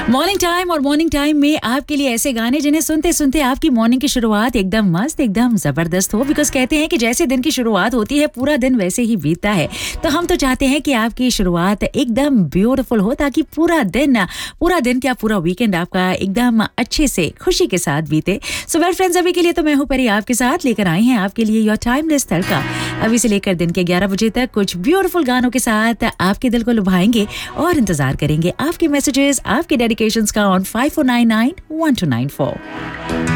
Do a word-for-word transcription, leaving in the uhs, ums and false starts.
Morning time और morning time में आपके लिए ऐसे गाने जिन्हें सुनते सुनते आपकी मॉर्निंग की शुरुआत एकदम मस्त, एकदम जबरदस्त हो। बिकॉज कहते हैं कि जैसे दिन की शुरुआत होती है पूरा दिन वैसे ही बीतता है। तो हम तो चाहते हैं कि आपकी शुरुआत एकदम ब्यूटीफुल हो, ताकि पूरा दिन पूरा दिन क्या पूरा वीकेंड आपका एकदम अच्छे से खुशी के साथ बीते। सो वेल फ्रेंड्स, अभी के लिए तो मैं हूँ परी आपके साथ लेकर आई हैं आपके लिए योर टाइमलेस तड़का। अभी से लेकर दिन के ग्यारह बजे तक कुछ ब्यूटीफुल गानों के साथ आपके दिल को लुभाएंगे और इंतजार करेंगे आपके मैसेजेस, आपके डेडिकेशंस का on five four nine nine one two nine four.